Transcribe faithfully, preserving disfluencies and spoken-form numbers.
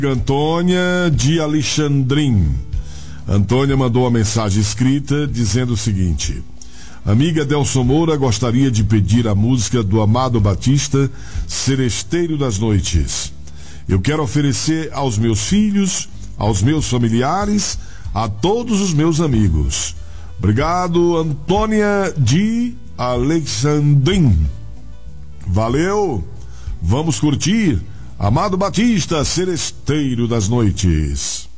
Antônia de Alexandrim. Antônia mandou uma mensagem escrita dizendo o seguinte: amiga Delson Moura, gostaria de pedir a música do Amado Batista, Seresteiro das Noites. Eu quero oferecer aos meus filhos, aos meus familiares, a todos os meus amigos. Obrigado, Antônia de Alexandrim. Valeu! Vamos curtir Amado Batista, Seresteiro das Noites.